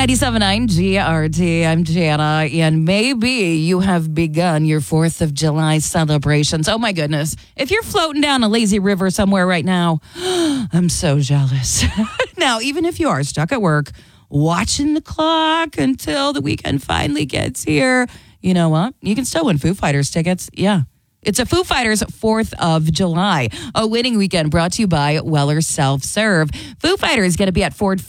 97.9 GRT. I'm Jana, and maybe you have begun your 4th of July celebrations. Oh, my goodness. If you're floating down a lazy river somewhere right now, I'm so jealous. Now, even if you are stuck at work, watching the clock until the weekend finally gets here, you know what? You can still win Foo Fighters tickets. Yeah. It's a Foo Fighters 4th of July, a winning weekend brought to you by Weller Self-Serve. Foo Fighters is going to be at Ford